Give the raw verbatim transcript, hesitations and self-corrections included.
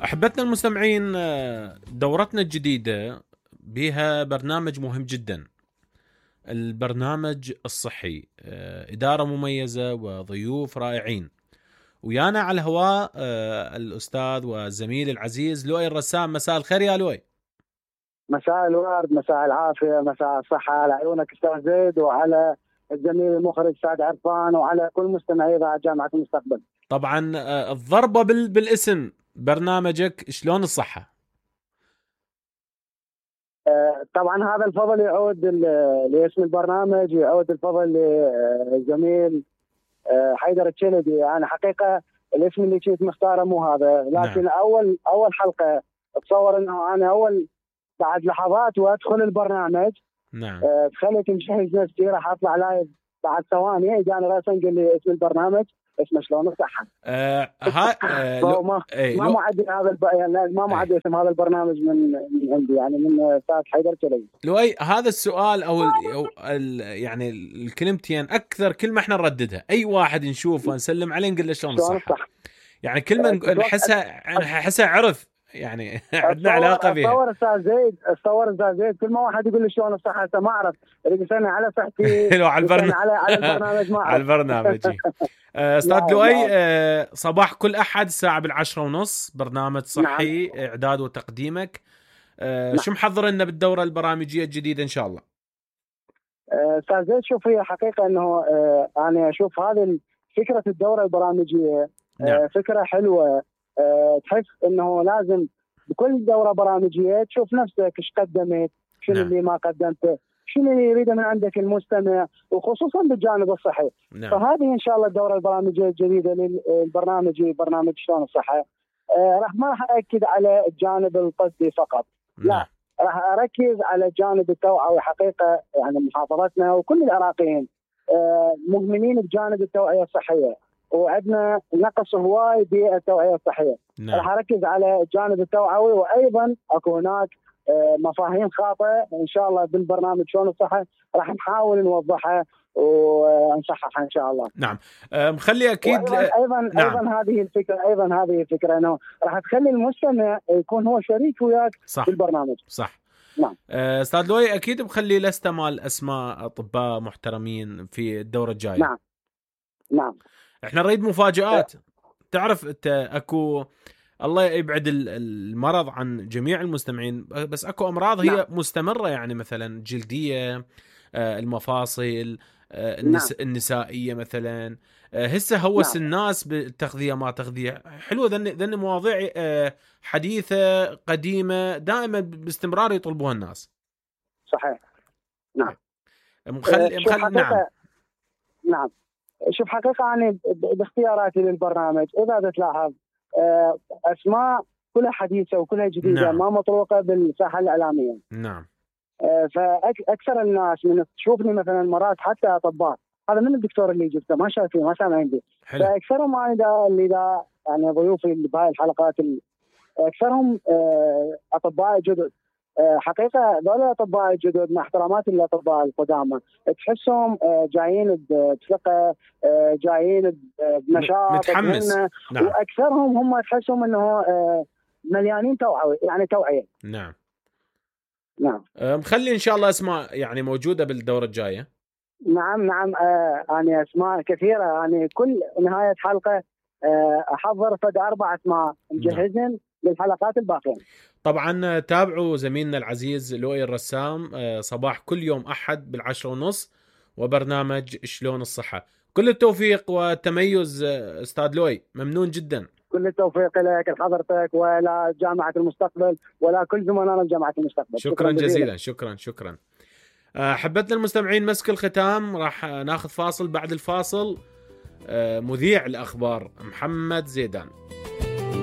أحبتنا المستمعين، دورتنا الجديدة بها برنامج مهم جدا، البرنامج الصحي. إدارة مميزة وضيوف رائعين، ويانا على الهواء الأستاذ والزميل العزيز لؤي الرسام. مساء الخير يا لؤي. مساء الورد، مساء العافية، مساء الصحة على عيونك أستاذ زيد، وعلى الزميل المخرج سعد عرفان، وعلى كل مستمعي إذاعة جامعة المستقبل. طبعا الضربة بالاسم برنامجك شلون الصحة. طبعا هذا الفضل يعود لاسم البرنامج، يعود الفضل للزميل حيدر التشلبي. يعني حقيقة الاسم اللي كنت مختاره مو هذا، لكن نعم. أول أول حلقة أتصور أنه أنا أول بعد لحظات وأدخل البرنامج نعم دخلت مجهز نفسي راح أطلع لايف، بعد ثواني جاني راسا قال لي اسم البرنامج اسمه شلون الصحة. آه ها آه ما ما معدل هذا الب... يعني ما معدل اسم هذا البرنامج من من عندي، يعني من استاذ حيدر كلي. لؤي، هذا السؤال او, ال... أو ال... يعني الكلمتين اكثر كلمه احنا نرددها، اي واحد نشوفه نسلم عليه نقول له شلون الصحة. يعني كلمه نحسها نحسها عرف، يعني عندنا علاقه بها. اتصور استاذ زيد اتصور استاذ زيد كل ما واحد يقول لي شلون الصحة ما اعرف، اللي يسالني على صحتي على البرنامج على على البرنامج ما على البرنامج. استاذ لؤي، صباح كل احد الساعه بالعشرة ونص برنامج صحي. نعم. اعداد وتقديمك. نعم. شو محضر لنا بالدوره البرامجيه الجديده ان شاء الله؟ استاذ زيد، شوف هي حقيقه انه انا اشوف هذه فكره الدوره البرامجيه. نعم. فكره حلوه. تحس انه لازم بكل دوره برامجيه تشوف نفسك ايش قدمت، شنو نعم. اللي ما قدمته، شنو اللي يريده من عندك المستمع، وخصوصا بالجانب الصحي. نعم. فهذه ان شاء الله الدوره البرامجيه الجديده للبرنامج برنامج شلون الصحه. آه راح ما راح اكد على الجانب الطبي فقط. نعم. لا، راح اركز على الجانب التوعوي. حقيقه يعني محافظتنا وكل العراقيين آه مهملين بجانب التوعيه الصحيه، وعندنا نقص هواي بالتوعيه الصحيه. نعم. راح اركز على الجانب التوعوي، وايضا اكو هناك مفاهيم خاطئه ان شاء الله بالبرنامج شلون الصحه راح نحاول نوضحها ونصححها ان شاء الله. نعم. مخلي اكيد ايضا ايضا, نعم. أيضاً هذه الفكره ايضا هذه الفكره انه راح تخلي المستمع يكون هو شريك وياك صح. بالبرنامج. صح. نعم. استاذ لؤي، اكيد مخلي لاستمال اسماء اطباء محترمين في الدوره الجايه. نعم نعم. احنا نريد مفاجآت. أه. تعرف انت اكو الله يبعد المرض عن جميع المستمعين، بس اكو امراض هي نعم. مستمره، يعني مثلا جلديه، المفاصل، النس... نعم. النسائيه مثلا. هسه هوس نعم. الناس بالتغذيه ما تغذيه حلوه. ذن ذن مواضيع حديثه قديمه دائما باستمرار يطلبوها الناس. صحيح. نعم. مخلي مخلي نعم نعم. شوف حقيقه انا باختياراتي للبرنامج اذا تلاحظ اسماء كلها حديثه وكلها جديده. نعم. ما مطروقه بالساحه الاعلاميه. نعم. فاكثر الناس من تشوفني مثلا مرات حتى اطباء، هذا من الدكتور اللي جبته ما شايفين ما سامعين به. فاكثرهم انا اللي دا يعني ضيوفي اللي بهاي الحلقات اكثرهم اطباء جدد. حقيقه ذول الاطباء الجدد مع احترامات الاطباء القدامى تحسهم جايين بثقه، جايين بنشاط متحمس. نعم. واكثرهم هم تحسهم انه مليانين توعوي، يعني توعيه. نعم نعم. مخلي ان شاء الله اسماء يعني موجوده بالدوره الجايه. نعم نعم. يعني اسماء كثيره، يعني كل نهايه حلقه احضر فد اربع اسماء مجهزين. نعم. للحلقات الباقيه. طبعا تابعوا زميلنا العزيز لؤي الرسام صباح كل يوم أحد بالعشرة ونص، وبرنامج شلون الصحة. كل التوفيق والتميز أستاذ لؤي، ممنون جدا. كل التوفيق لك لحضرتك ولا جامعة المستقبل ولا كل زملائنا بجامعة المستقبل. شكرا, شكرا جزيلا. شكرا شكرا. حبتنا المستمعين، مسك الختام راح ناخذ فاصل. بعد الفاصل مذيع الأخبار محمد زيدان.